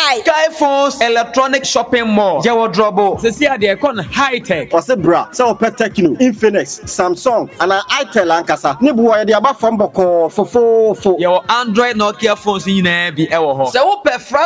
Sky Phones Electronic Shopping Mall. Jewo drobo. Se see ade ekon high tech. What's it bra? So pet Tecno, Infinix, Samsung, and an Itel ankasa. Ni buwa de aba from boko fo. Your Android Nokia phones nyina bi ewo ho. Se wo pe